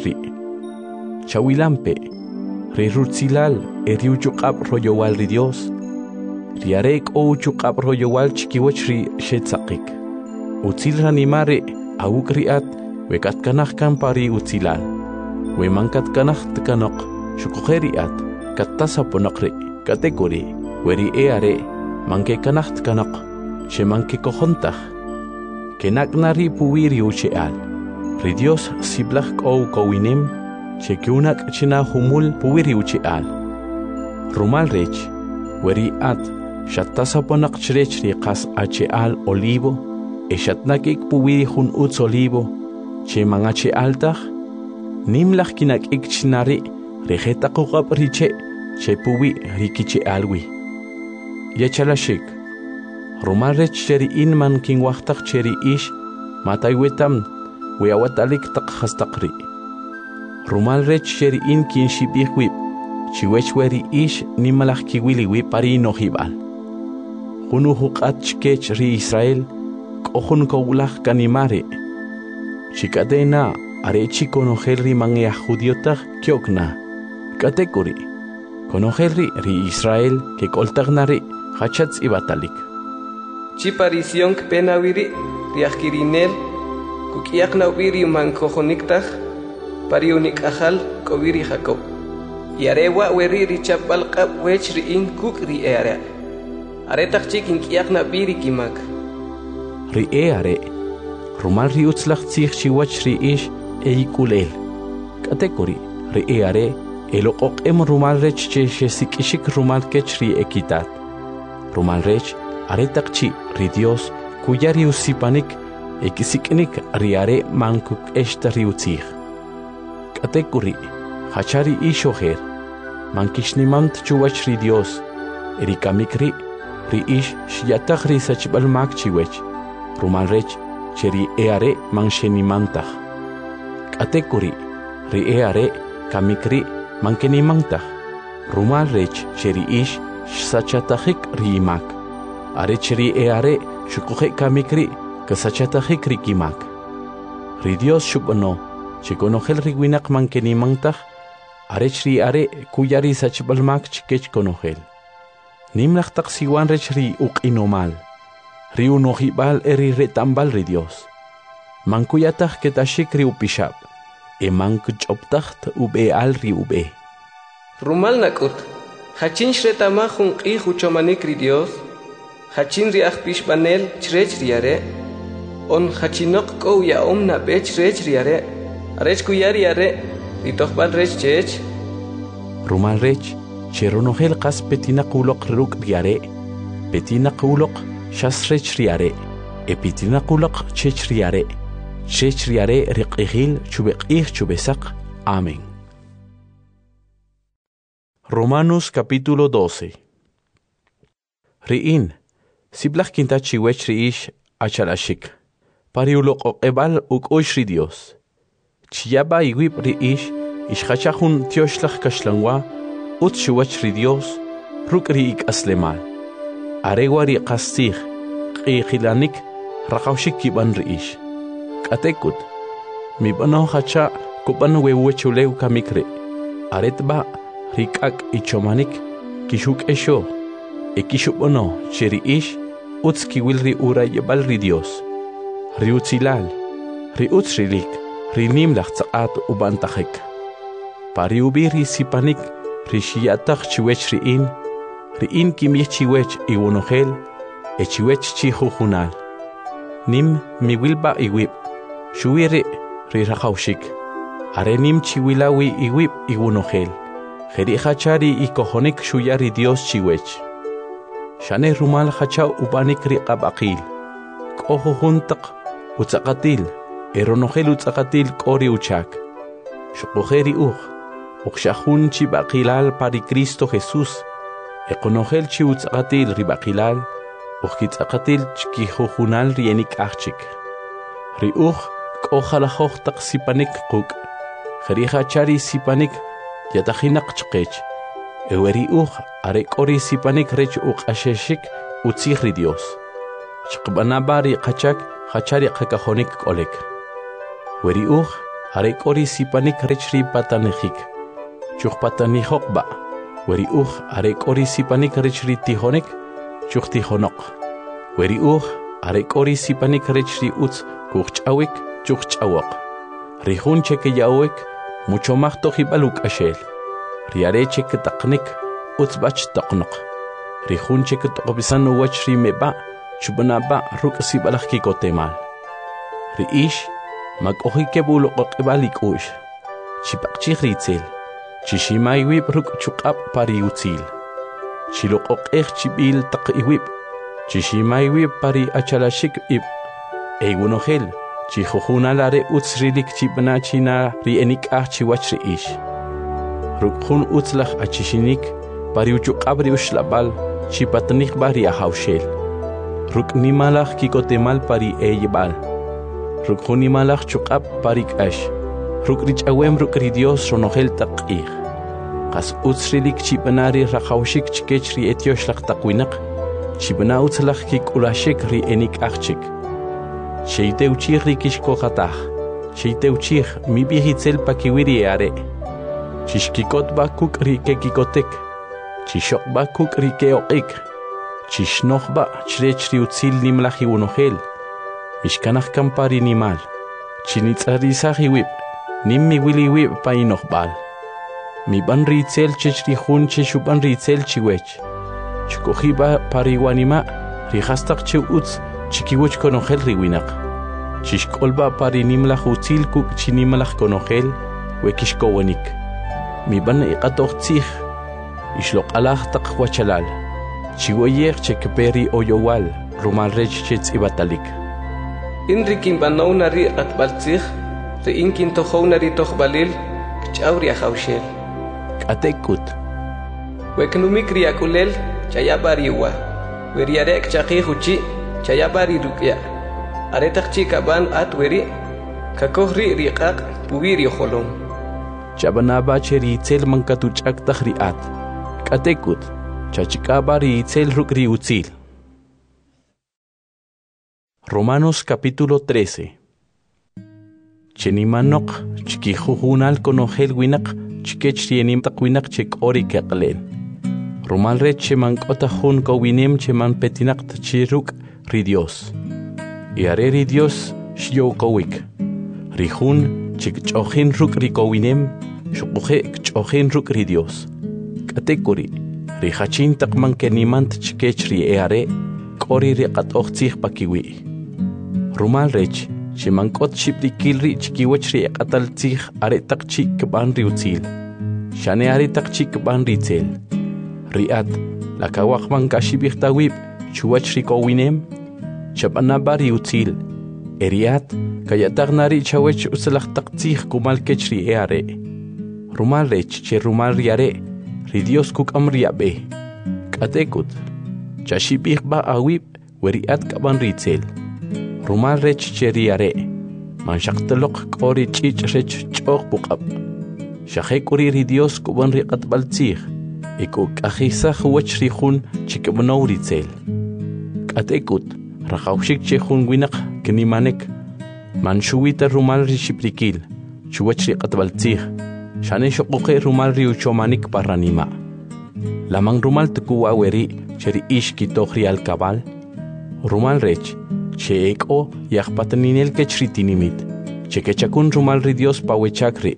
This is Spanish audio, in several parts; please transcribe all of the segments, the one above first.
ri. Chawilampe, ri rutzilal eriuchuqap royowal ri Dios. Riarek o uchuqap royowal chikiwach ri shetzaqik. Utzil ranimare awuk riat wekat kanach kan pari utzilal. Wemankat kanach tkanok shukukeriat kattasaponok ri kategori weri eare manke kanach tkanok shemanke kohontach. Kenaknari puwiri ucheal. Ri Dios siblach ko kowinim chekiunak china humul puwiri ucheal. Rumal rech weri at shattasaponak chrech riqas acheal olivo eshatnakik puwiri hun uts olivo che mangache altach nimlach kinak ikchinari rejeta qaqap riche che puwi rikiche alwi yachalashik rumal rech cheri inman kin waqtaq cheri ish mataywetam weawatalik taqhastaqri rumal rech cheri in kin shibihwi chiwechweri ish nimalach kiwiliwi pari nohibal Hunu huqat chkech ri Israel kohun kowlach kanimare chikadena arechi konogel ri mange judiotag kyokna kategori konogel ri Israel ke koltagnari hachats ibatalik chiparision penawiri riakirinel kukiakna wiri man kohoniktaj pariunik ajal kowiri Jacob yarewa weri richapal qab wech ri in kuk ri area aretak chikin kiakna biri kimak ri are rumal ri utzlach tzich chiwach ri ish eikulel kategori ri are eloqoq em rumal rech che sikishik rumal kech ri ekitat rumal rech aretak chi ri Dios kuyari usipanik ekisiknik ri are mankuk eshta ri utzich kategori hachari ishoher mankishnimant chuwach ri Dios erikamikri ri ish shiyatach ri sachbal mak chiwech rumal rech cheri eare manshenimantach kategori ri eare kamikri mankenimantach rumal rech cheri ish sachatachik ri mak are cheri eare shukuhe kamikri kasachatachik ri kimak ri Dios shubano chikonogel ri winak mankenimantach are chri are kuyari sachbal mak chikech konogel Nimlach taksiwan rech ri uqinomal. Ri unohibal eri retambal ri Dios. Mankuyatach ketashik ri upishab. Mankuchoptacht ubeal ri ube. Rumal nakut. Hachin shretamahun qi huchomanik ri Dios. Hachin ri akpishbanel chrech riare. On hachinok ko ya omna bech rech riare. Arech kuyari are. Ritohbal rech chech. Rumal rech. Cheronogel qas petina qulok ruk riare, petina qulok shasrech riare, epitina qulok chech riare riqihil chubeqih chubesaq. Amén. Romanos capítulo 12. Riin, siblach kinta chiwech riish achalashik, pariulok oqebal ukoish ri Dios. Chiyaba iwib riish ishachahun tioshlach kashlangwa, ut shuwach ri Dios rukri ik aslemal arewari qastig qiqilanik raqawshik kiban riish katekut mi bano hacha kuban wewuchulew kamikre aretba rikak ichomanik kishuk esho ekishubono cheriish utski wilri ura yebal ri Dios ri utzilal ri utzrilik ri nimlach tsaqat ubantahik pariubiri sipanik Rishiyatach chiwech riin kimich chiwech iwonogel, chiwech chihujunal. Nim miwilba iwib, shuire rirahaushik. Are nim chiwilawi iwib iwonogel. Jeri hachari ikohonik shuyari Dios chiwech. Shane rumal hacha ubanik riqabaqil. Kohujuntak utzaqatil, eronogel utzaqatil kori uchak. Shukujeri Uqshahun chi baqilal pari Cristo Jesús. Eqonogel chi utzaqatil ribaqilal. Uqkitzaqatil chkihujunal rienik achik. Riuq k'ojalajoq taq sipanik quk. Jeriha chari sipanik yatajinak chqech. Eweriuq arekori sipanik rech uqasheshik utzih ri Dios. Chqbanabari qachak hachari qakajonik kolek. Weriuq Harek ori sipanik rechri patanejik. Chuch patanijokba. Weri harek ori sipanik rechri tijonek. Chuch tijonok. Weri harek ori sipanik rechri uts kuchawik chuch chawok. Rihun cheke yawek mucho más tojibaluk ashel. Riare cheke taknik uts bach taknok. Rihun cheke tokobisan wachri meba chubanaba ruk sibalak kikotemal. Riish makohi kebulo qibalik ush. Chipakchi ritzel. Chishimai wib ruk chukap pari utzil. Chilokok chibil tak iwib. Chishimai wib pari achalashik ib. Egunohel. Chihujuna lare utzrilik chibna china rienik chiwach riish. Rukhun utzlach achishinik pari uchukab riushlabal chipatnik bari ahaushel. Ruk nimalach kikotemal pari eyebal. Ruk nimalach chukab parik ash. Ruk rich awem ruk ridios ronohel taqih. Qas utzrilik chibnari rahaushik chikech ri etiosh lak taqwinak. Chibna utzlach kikulashik rienik achik. Sheiteuchir rikishko hatah. Sheiteuchir mi bihitzel pakiwiri are. Chishkikot bakuk rike kikotek. Chishok bakuk rike oik. Chishnoch ba chrech riutzil nimlahi unohel. Mishkanach kampari nimal. Chinitzarisahi wib. Nimmi wili wib painoch bal. Mi ban ritzel chechri hun cheshuban ritzel chiwech. Chukohiba pariwanima rihastak che utz. Chikiwich konogel riwinak. Chishkolba pari nimlach utzil kuk chinimlach konogel wekishkowanik. Mi ban iqatoch tzich. Ishlok alach taqwachalal. Chiwoyer chekperi oyowal. Rumal rech chetz ibatalik. Inrikin banaunari atbaltzich. Reinkin tohounari tohbalil. Kchauri ahaushel. Katekut. Weknumik riakulel chayabariwa. Weriarek chakihuchi. Chayabari rukya. Aretak chikaban atweri. Kakohri riqaq puwiri holom. Chabanaba cheri itzel mankatuchak tahriat. Katekut. Chachikabari itzel rukri utzil. Romanos capítulo 13. Chenimanok chikijujunal konogel winak chikech rienim takwinak chek ori keklen. Romal re cheman kotahun kowinem cheman petinak tachiruk ridios. Iare ridios shio kowik. Rihun chik chochin ruk rikowinem shukuhe chochin ruk ridios. Katekuri rihachin takman kenimant chikech riare kori riqat ochtzich pakiwi. Romal rech Shimankot shiprikilri chikiwachri ataltzich aretak chik ban riutzil. Shane aretak chik ban ritzel. Riat, la kawakman kashibirtawib, chuwachri kowinem, chabanaba riutzil. Eriat, kayatarnari chawech usalachtak tzich kumalkechri eare. Rumal rech che rumal riare, ridios kukam riabe. Katekut, chashibir ba awib, weriat kaban ritzel. Rumal rech cheriare. Manshaktelok kori chich rech chok bukab. Shahekuri ridios kuban riqat baltzir. Iku kahisa huwach rihun chikabanaw ritzel. Katekut. Rakaushik chehun winak kinimanek. Manshuwita rumal rishiprikil. Chuwach riqat baltzir. Shane shokuke rumal riuchomanik paranima. Lamang rumal tukuwa weri cheri ish kitohri al kabal. Rumal rech. Cheeko yakpataninel kechritinimit. Chekechakun rumal ridios pawechakri.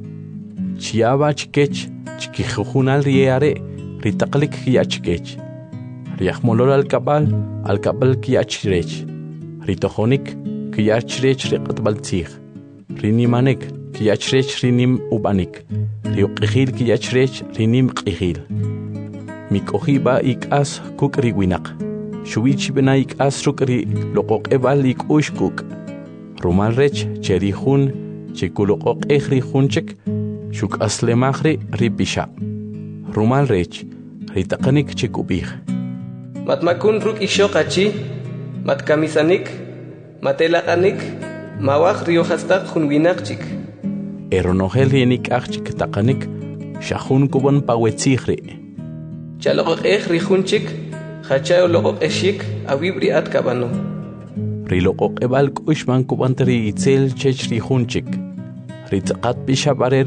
Chiaba chikech chikijujunal riare ritaklik kiachkech. Riachmolol al kabal kiachrech. Ritohonik kiachrech riqatbaltzich. Rinimanek kiachrech rinim ubanik. Riuqihil kiachrech rinim qihil. Mikohiba ikas kukri winak. Shuichi benaik asrukri lokok ebalik ushkuk. Rumal rech cherihun chikulokok ehrihun chek shuk aslemahri ripisha. Rumal rech ritakanik chikubih. Matmakun ruk ishokachi, matkamisanik, matelakanik, mawak riohastak hunwinakchik. Eronohel rienik achik takanik shahun kuban pawetzihri. Chalokok ehrihunchik. Hachayo loqoq eshik awibri atkabano. Riloqoq ebalk ushman kubantari itzel chechri hunchik. ritzakat bishabarer